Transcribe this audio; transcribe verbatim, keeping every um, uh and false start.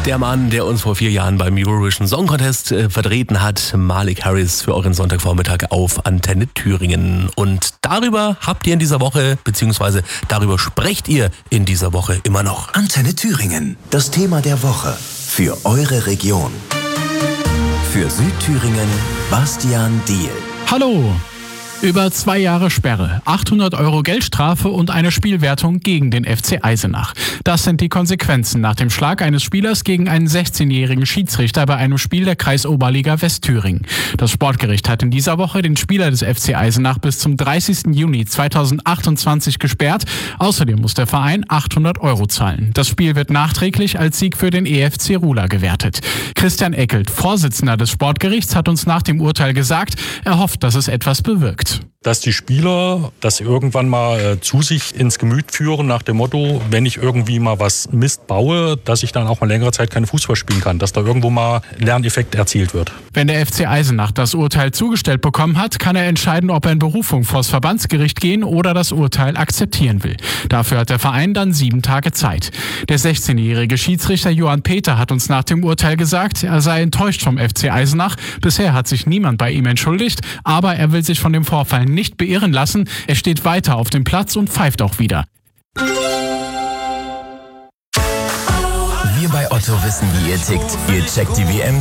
Der Mann, der uns vor vier Jahren beim Eurovision Song Contest äh, vertreten hat, Malik Harris, für euren Sonntagvormittag auf Antenne Thüringen. Und darüber habt ihr in dieser Woche, beziehungsweise darüber sprecht ihr in dieser Woche immer noch. Antenne Thüringen, das Thema der Woche für eure Region. Für Südthüringen, Bastian Diehl. Hallo! Über zwei Jahre Sperre, achthundert Euro Geldstrafe und eine Spielwertung gegen den F C Eisenach. Das sind die Konsequenzen nach dem Schlag eines Spielers gegen einen sechzehnjährigen Schiedsrichter bei einem Spiel der Kreisoberliga Westthüringen. Das Sportgericht hat in dieser Woche den Spieler des F C Eisenach bis zum dreißigsten Juni zweitausendachtundzwanzig gesperrt. Außerdem muss der Verein achthundert Euro zahlen. Das Spiel wird nachträglich als Sieg für den E F C Ruhla gewertet. Christian Eckelt, Vorsitzender des Sportgerichts, hat uns nach dem Urteil gesagt, er hofft, dass es etwas bewirkt. Dass die Spieler das irgendwann mal äh, zu sich ins Gemüt führen nach dem Motto, wenn ich irgendwie mal was Mist baue, dass ich dann auch mal längere Zeit keine Fußball spielen kann, dass da irgendwo mal Lerneffekt erzielt wird. Wenn der F C Eisenach das Urteil zugestellt bekommen hat, kann er entscheiden, ob er in Berufung vors Verbandsgericht gehen oder das Urteil akzeptieren will. Dafür hat der Verein dann sieben Tage Zeit. Der sechzehnjährige Schiedsrichter Johann Peter hat uns nach dem Urteil gesagt, er sei enttäuscht vom F C Eisenach. Bisher hat sich niemand bei ihm entschuldigt, aber er will sich von dem Vorfall nicht beirren lassen. Er steht weiter auf dem Platz und pfeift auch wieder. Wir bei Otto wissen, wie ihr tickt. Ihr checkt die W M